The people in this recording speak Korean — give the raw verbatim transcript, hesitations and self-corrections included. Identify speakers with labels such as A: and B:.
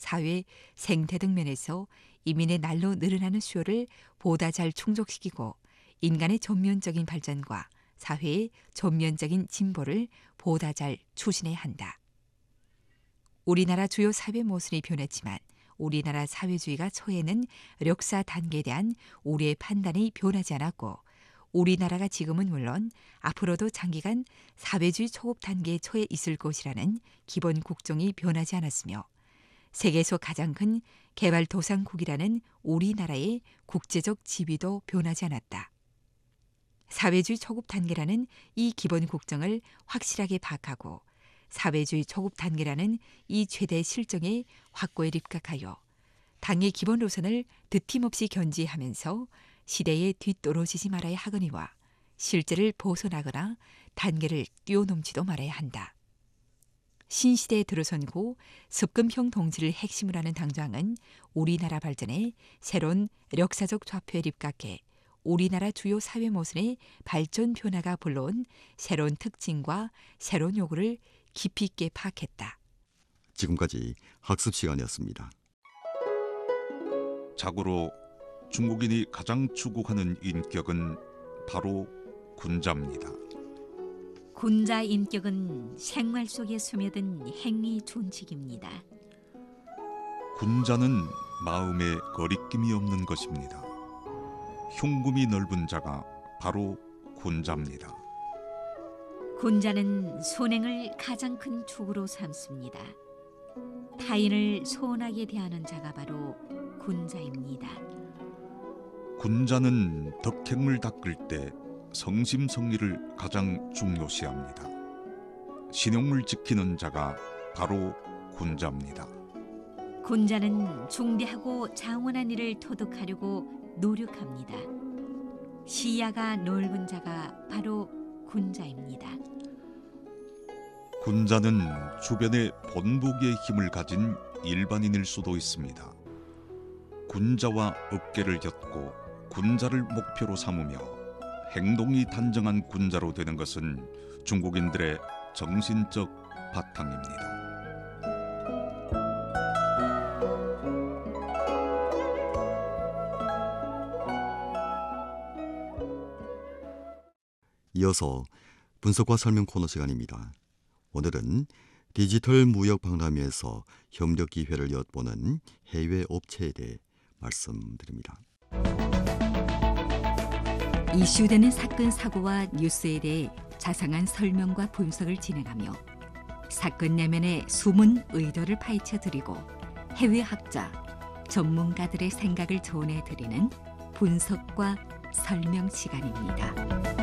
A: 사회, 생태 등 면에서 이민의 날로 늘어나는 수요를 보다 잘 충족시키고 인간의 전면적인 발전과 사회의 전면적인 진보를 보다 잘 추진해야 한다. 우리나라 주요 사회 모순이 변했지만 우리나라 사회주의가 처해있는 역사 단계에 대한 우리의 판단이 변하지 않았고 우리나라가 지금은 물론 앞으로도 장기간 사회주의 초급 단계에 처해 있을 것이라는 기본 국정이 변하지 않았으며 세계에서 가장 큰 개발도상국이라는 우리나라의 국제적 지위도 변하지 않았다. 사회주의 초급 단계라는 이 기본 국정을 확실하게 파악하고 사회주의 초급 단계라는 이 최대 실정에 확고히 입각하여 당의 기본 노선을 드팀없이 견지하면서 시대에 뒤떨어지지 말아야 하거니와 실제를 벗어나거나 단계를 뛰어넘지도 말아야 한다. 신시대에 들어선고 습금형 동지를 핵심으로 하는 당장은 우리나라 발전에 새로운 역사적 좌표에 입각해 우리나라 주요 사회 모순의 발전 변화가 불러온 새로운 특징과 새로운 요구를 깊이 있게 파악했다.
B: 지금까지 학습 시간이었습니다.
C: 자고로 중국인이 가장 추구하는 인격은 바로 군자입니다.
D: 군자 인격은 생활 속에 스며든 행위 존칙입니다.
C: 군자는 마음에 거리낌이 없는 것입니다. 흉금이 넓은 자가 바로 군자입니다.
D: 군자는 손행을 가장 큰 축으로 삼습니다. 타인을 소원하게 대하는 자가 바로 군자입니다.
C: 군자는 덕행을 닦을 때 성심성의를 가장 중요시합니다. 신용을 지키는 자가 바로 군자입니다.
D: 군자는 중대하고 장원한 일을 토득하려고 노력합니다. 시야가 넓은 자가 바로 군자입니다.
C: 군자는 주변에 본보기의 힘을 가진 일반인일 수도 있습니다. 군자와 어깨를 엮고 군자를 목표로 삼으며 행동이 단정한 군자로 되는 것은 중국인들의 정신적 바탕입니다.
B: 이어서 분석과 설명 코너 시간입니다. 오늘은 디지털 무역 박람회에서 협력 기회를 엿보는 해외 업체에 대해 말씀드립니다.
A: 이슈되는 사건 사고와 뉴스에 대해 자상한 설명과 분석을 진행하며 사건 내면의 숨은 의도를 파헤쳐드리고 해외 학자, 전문가들의 생각을 전해드리는 분석과 설명 시간입니다.